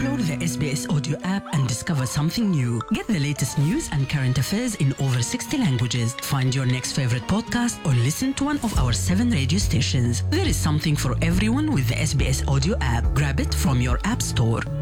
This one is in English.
Download the SBS Audio app and discover something new. Get the latest news and current affairs in over 60 languages. Find your next favorite podcast or listen to one of our 7 radio stations. There is something for everyone with the SBS Audio app. Grab it from your app store.